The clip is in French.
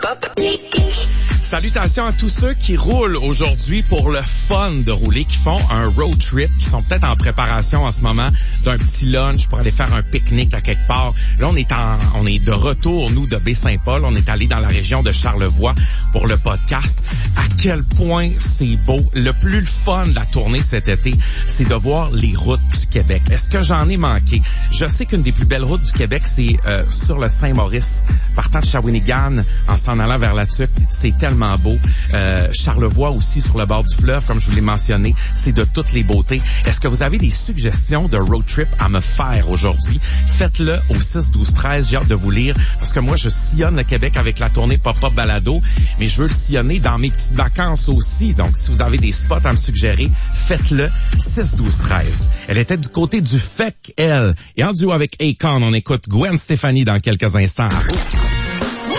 Salutations à tous ceux qui roulent aujourd'hui pour le fun de rouler, qui font un road trip, qui sont peut-être en préparation en ce moment d'un petit lunch pour aller faire un pique-nique à quelque part. Là, on est de retour, nous, de Baie-Saint-Paul. On est allé dans la région de Charlevoix pour le podcast. À quel point c'est beau. Le plus fun de la tournée cet été, c'est de voir les routes du Québec. Est-ce que j'en ai manqué? Je sais qu'une des plus belles routes du Québec, c'est sur le Saint-Maurice, partant de Shawinigan, en s'en allant vers la Tuque. C'est tellement beau. Charlevoix aussi sur le bord du fleuve, comme je vous l'ai mentionné, c'est de toutes les beautés. Est-ce que vous avez des suggestions de road trip à me faire aujourd'hui? Faites-le au 6-12-13. J'ai hâte de vous lire parce que moi, je sillonne le Québec avec la tournée Pop-Up Balado, mais je veux le sillonner dans mes petites vacances aussi. Donc, si vous avez des spots à me suggérer, faites-le 6-12-13. Elle était du côté du FEC, elle. Et en duo avec Akon, on écoute Gwen Stefani dans quelques instants.